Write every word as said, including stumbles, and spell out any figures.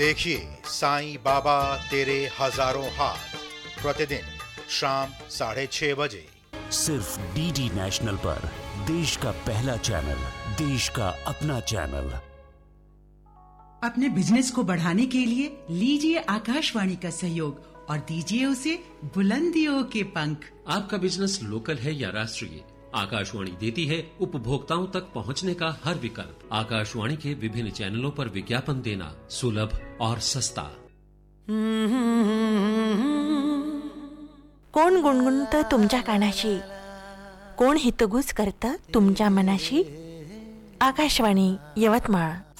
देखिए साईं बाबा तेरे हजारों हाथ प्रतिदिन शाम साढ़े छह बजे सिर्फ डीडी नेशनल पर। देश का पहला चैनल, देश का अपना चैनल। अपने बिजनेस को बढ़ाने के लिए लीजिए आकाशवाणी का सहयोग और दीजिए उसे बुलंदियों के पंख। आपका बिजनेस लोकल है या राष्ट्रीय, आकाशवाणी देती है उपभोक्ताओं तक पहुंचने का हर विकल्प। आकाशवाणी के विभिन्न चैनलों पर विज्ञापन देना सुलभ और सस्ता। कोण गुणगुणतं तुमच्या कानाशी, कोण हितगुज करतं तुमच्या मनाशी। आकाशवाणी यवतमाळ।